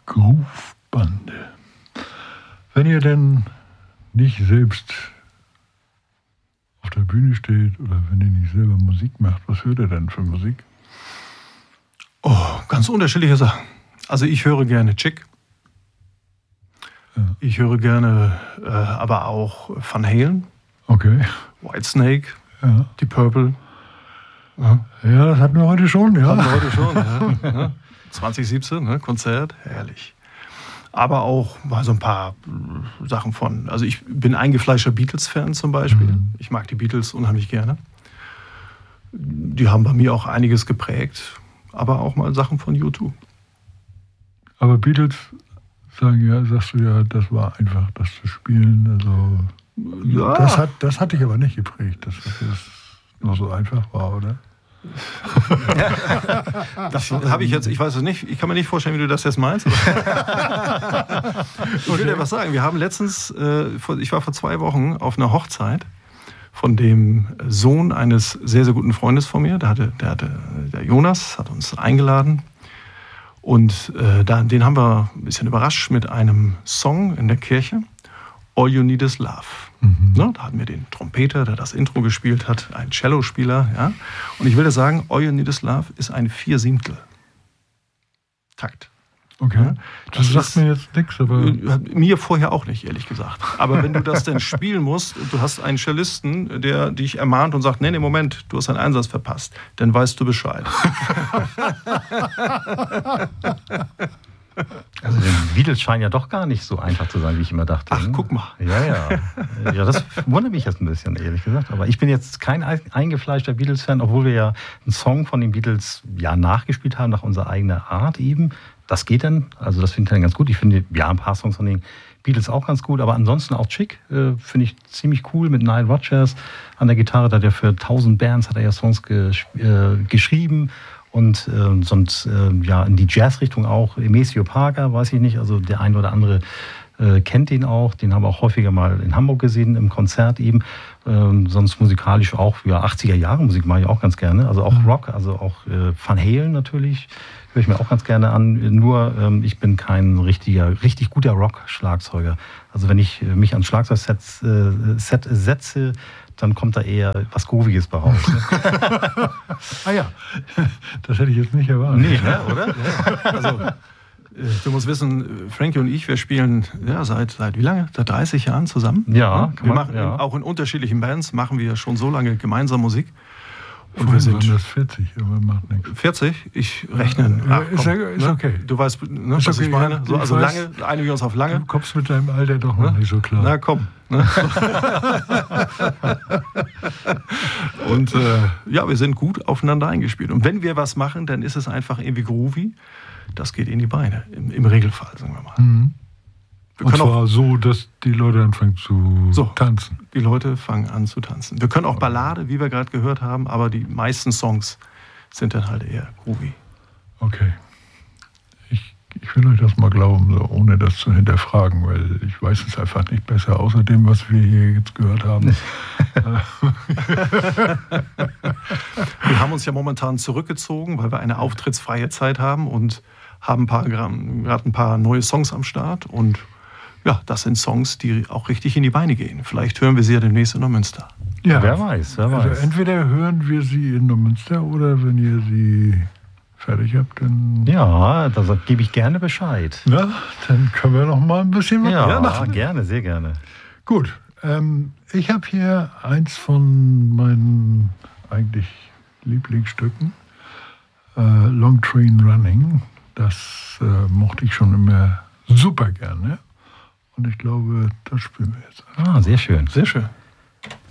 Groovebande. Wenn ihr denn nicht selbst auf der Bühne steht oder wenn ihr nicht selber Musik macht, was hört ihr denn für Musik? Oh, ganz unterschiedliche Sachen. Also ich höre gerne Chick. Ja. Ich höre gerne aber auch Van Halen. Okay. Whitesnake. Ja. Die Purple. Ja, das hatten wir heute schon. Ja. Hatten wir heute schon, ja. 2017, ne, Konzert, herrlich. Aber auch mal so ein paar Sachen von, also ich bin eingefleischter Beatles-Fan zum Beispiel. Mhm. Ich mag die Beatles unheimlich gerne. Die haben bei mir auch einiges geprägt, aber auch mal Sachen von U2. Aber Beatles sagst du ja, das war einfach, das zu spielen. Also ja. Das hat dich aber nicht geprägt, dass das nur so einfach war, oder? Das habe ich jetzt, ich weiß es nicht, ich kann mir nicht vorstellen, wie du das jetzt meinst. Ich will dir was sagen, wir haben letztens, ich war vor 2 Wochen auf einer Hochzeit von dem Sohn eines sehr, sehr guten Freundes von mir, der Jonas hat uns eingeladen und den haben wir ein bisschen überrascht mit einem Song in der Kirche, All You Need Is Love. Mhm. Ne, da hatten wir den Trompeter, der das Intro gespielt hat, einen Cellospieler. Ja? Und ich will dir sagen, All You Need Is Love ist ein 4/7 Takt. Okay. Ja? Das sagt mir jetzt nichts, aber... Mir vorher auch nicht, ehrlich gesagt. Aber wenn du das denn spielen musst und du hast einen Cellisten, der dich ermahnt und sagt, nee, Moment, du hast einen Einsatz verpasst, dann weißt du Bescheid. Also die Beatles scheinen ja doch gar nicht so einfach zu sein, wie ich immer dachte. Ach, guck mal. Ja, das wundert mich jetzt ein bisschen, ehrlich gesagt. Aber ich bin jetzt kein eingefleischter Beatles-Fan, obwohl wir ja einen Song von den Beatles nachgespielt haben, nach unserer eigenen Art eben. Das geht dann, also das finde ich dann ganz gut. Ich finde ein paar Songs von den Beatles auch ganz gut, aber ansonsten auch Chick finde ich ziemlich cool mit Nile Rodgers an der Gitarre. Da hat er für 1000 Bands Songs geschrieben. Und sonst in die Jazz-Richtung auch. Maceo Parker, weiß ich nicht, also der ein oder andere kennt den auch. Den haben wir auch häufiger mal in Hamburg gesehen, im Konzert eben. Sonst musikalisch auch, 80er-Jahre-Musik mache ich auch ganz gerne. Also auch Rock, also auch Van Halen natürlich, höre ich mir auch ganz gerne an. Nur ich bin kein richtig guter Rock-Schlagzeuger. Also wenn ich mich ans Schlagzeugset setze, dann kommt da eher was Grooviges bei raus. Ne? Ja, das hätte ich jetzt nicht erwartet. Nee, ne, oder? Ja. Also, du musst wissen, Frankie und ich, wir spielen seit wie lange? Seit 30 Jahren zusammen. Ja. Wir machen auch in unterschiedlichen Bands, machen wir schon so lange gemeinsam Musik. Und wir sind das 40, aber macht nichts. 40? Ich rechne. Ist okay. Du weißt, was okay, ich meine? So, also lange, einigen wir uns auf lange. Du kommst mit deinem Alter doch noch nicht so klar. Na komm. Ne? Und wir sind gut aufeinander eingespielt. Und wenn wir was machen, dann ist es einfach irgendwie groovy. Das geht in die Beine, im Regelfall, sagen wir mal. Mhm. Und zwar so, dass die Leute anfangen zu tanzen. Die Leute fangen an zu tanzen. Wir können auch Ballade, wie wir gerade gehört haben, aber die meisten Songs sind dann halt eher groovy. Okay. Ich will euch das mal glauben, so, ohne das zu hinterfragen, weil ich weiß es einfach nicht besser, außer dem, was wir hier jetzt gehört haben. Wir haben uns ja momentan zurückgezogen, weil wir eine auftrittsfreie Zeit haben und haben gerade ein paar neue Songs am Start und ja, das sind Songs, die auch richtig in die Beine gehen. Vielleicht hören wir sie ja demnächst in Neumünster. Ja, wer weiß. Also entweder hören wir sie in Neumünster oder wenn ihr sie fertig habt, dann... Ja, da gebe ich gerne Bescheid. Na, dann können wir noch mal ein bisschen was machen. Gerne, sehr gerne. Gut, ich habe hier eins von meinen eigentlich Lieblingsstücken, Long Train Running. Das mochte ich schon immer super gerne. Und ich glaube, das spielen wir jetzt. Sehr schön. Sehr schön.